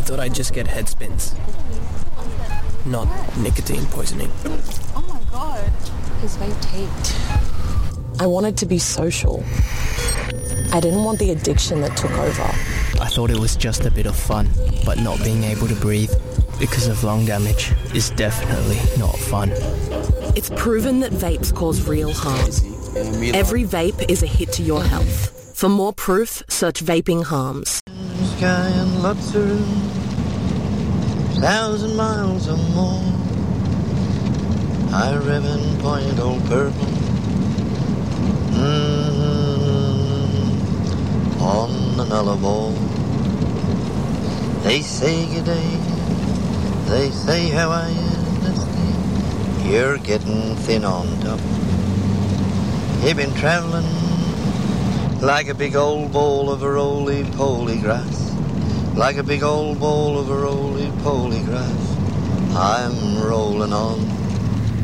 thought I'd just get head spins. Not nicotine poisoning. Oh my god. His vape taped. I wanted to be social. I didn't want the addiction that took over. I thought it was just a bit of fun, but not being able to breathe because of lung damage is definitely not fun. It's proven that vapes cause real harm. Every vape is a hit to your health. For more proof, search vaping harms. Sky and lots of room, 1,000 miles or more. High ribbon, point old purple. On the Nullarbor. They say good day, they say how are you? You're getting thin on top. You've been travelling like a big old ball of a roly-poly grass. Like a big old ball of a roly-poly grass. I'm rolling on.